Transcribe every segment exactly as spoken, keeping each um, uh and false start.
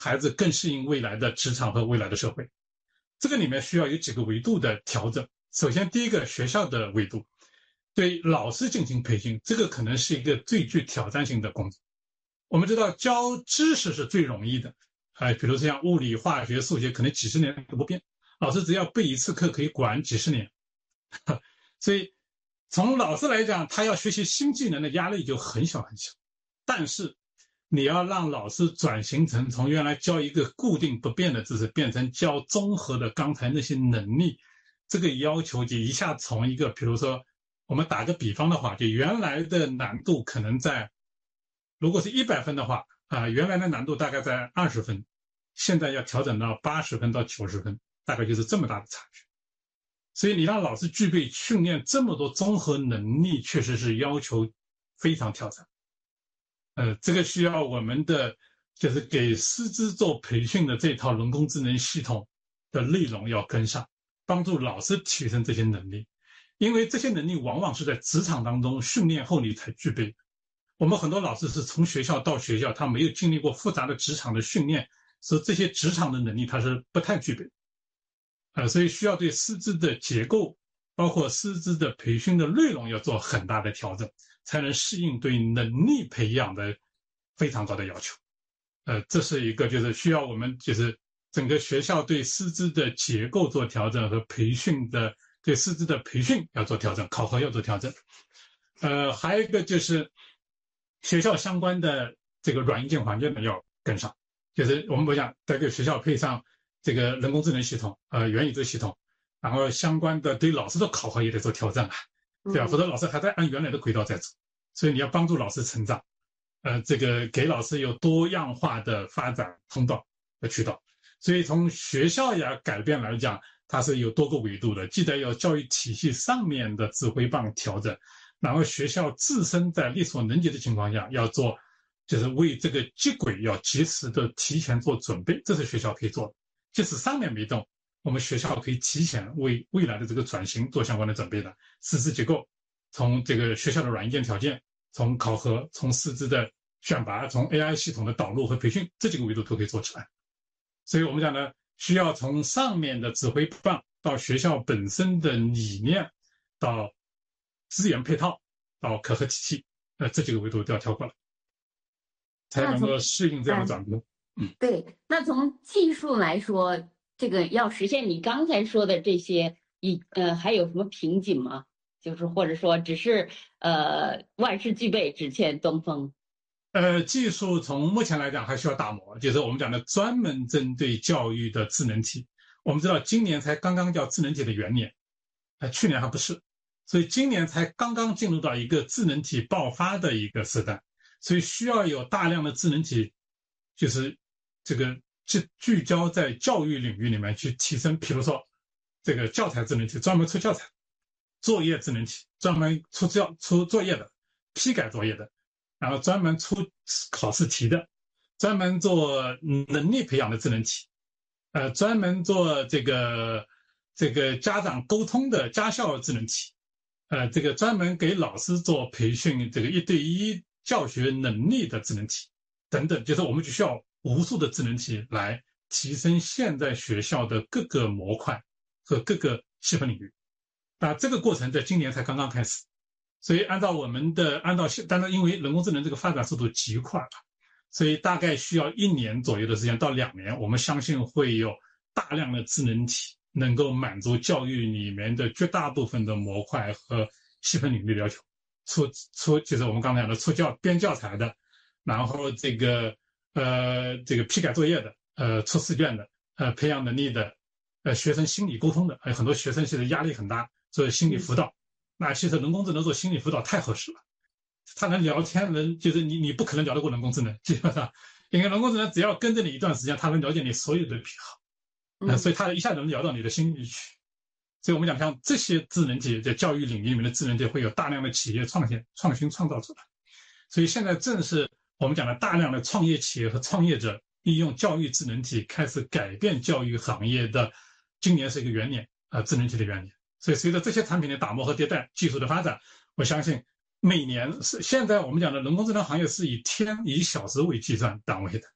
孩子更适应未来的职场和未来的社会。这个里面需要有几个维度的调整。首先，第一个学校的维度，对老师进行培训，这个可能是一个最具挑战性的工作。我们知道教知识是最容易的，呃，比如像物理、化学、数学，可能几十年都不变，老师只要备一次课可以管几十年。所以从老师来讲，他要学习新技能的压力就很小很小。但是你要让老师转型成从原来教一个固定不变的知识，变成教综合的刚才那些能力，这个要求就一下从一个，比如说我们打个比方的话，就原来的难度可能在，如果是一百分的话啊、呃，原来的难度大概在二十分，现在要调整到八十分到九十分，大概就是这么大的差距。所以你让老师具备训练这么多综合能力，确实是要求非常挑战。呃，这个需要我们的就是给师资做培训的这套人工智能系统的内容要跟上，帮助老师提升这些能力，因为这些能力往往是在职场当中训练后你才具备。我们很多老师是从学校到学校，他没有经历过复杂的职场的训练，所以这些职场的能力他是不太具备。呃，所以需要对师资的结构，包括师资的培训的内容要做很大的调整，才能适应对能力培养的非常高的要求。呃，这是一个就是需要我们就是整个学校对师资的结构做调整和培训的对师资的培训要做调整，考核要做调整。呃，还有一个就是学校相关的这个软硬件环境呢要跟上，就是我们不讲得给学校配上这个人工智能系统，呃，元宇宙系统，然后相关的对老师的考核也得做调整啊，对吧？否则老师还在按原来的轨道在走，所以你要帮助老师成长，呃，这个给老师有多样化的发展通道和渠道。所以从学校呀改变来讲，它是有多个维度的，记得要教育体系上面的指挥棒调整，然后学校自身在力所能及的情况下要做，就是为这个接轨要及时的提前做准备，这是学校可以做的。即使上面没动，我们学校可以提前为未来的这个转型做相关的准备的。师资结构，从这个学校的软硬件条件，从考核，从师资的选拔，从 A I 系统的导入和培训，这几个维度都可以做起来。所以我们讲呢，需要从上面的指挥棒到学校本身的理念，到资源配套，到可核体系，呃，这几个维度都要跳过来，才能够适应这样的转变。 嗯，对。那从技术来说，这个要实现你刚才说的这些，一呃，还有什么瓶颈吗？就是或者说，只是呃万事俱备，只欠东风。 呃，技术从目前来讲还需要打磨，就是我们讲的专门针对教育的智能体。我们知道今年才刚刚叫智能体的元年，呃，去年还不是，所以今年才刚刚进入到一个智能体爆发的一个时代，所以需要有大量的智能体，就是这个聚聚焦在教育领域里面去提升，比如说这个教材智能体，专门出教材；作业智能体，专门出教出作业的，批改作业的。然后专门出考试题的，专门做能力培养的智能体，呃，专门做这个这个家长沟通的家校智能体，呃，这个专门给老师做培训，这个一对一教学能力的智能体等等，就是我们就需要无数的智能体来提升现在学校的各个模块和各个细分领域。那这个过程在今年才刚刚开始。所以按照我们的按照当然因为人工智能这个发展速度极快了，所以大概需要一年左右的时间到两年，我们相信会有大量的智能体能够满足教育里面的绝大部分的模块和细分领域的要求。出出就是我们刚才讲的出教编教材的，然后这个呃这个批改作业的，呃出试卷的，呃培养能力的，呃学生心理沟通的，还有很多学生现在压力很大，做心理辅导。那其实人工智能做心理辅导太合适了，它能聊天，能就是你你不可能聊得过人工智能，基本上，因为人工智能只要跟着你一段时间，它能了解你所有的癖好，呃、所以它一下能聊到你的心里去。所以我们讲像这些智能体在教育领域里面的智能体会有大量的企业创新创新创造出来，所以现在正是我们讲的大量的创业企业和创业者利用教育智能体开始改变教育行业的，今年是一个元年啊、呃，智能体的元年。所以随着这些产品的打磨和迭代，技术的发展，我相信每年是现在我们讲的人工智能行业是以天以小时为计算单位的，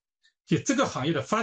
就这个行业的发